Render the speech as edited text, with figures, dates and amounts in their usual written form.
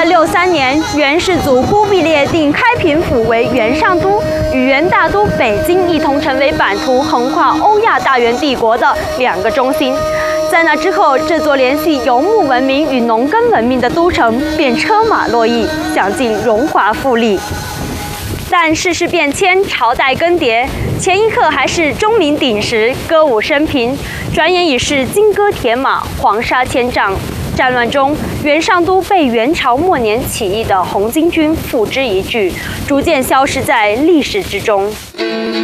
763年，元世祖忽必烈定开平府为元上都，与元大都北京一同成为版图横跨欧亚大元帝国的两个中心。在那之后，这座联系游牧文明与农耕文明的都城便车马络绎，享尽荣华富丽。但世事变迁，朝代更迭，前一刻还是钟鸣鼎食、歌舞升平，转眼已是金戈铁马、黄沙千丈。战乱中，元上都被元朝末年起义的红巾军付之一炬，逐渐消失在历史之中。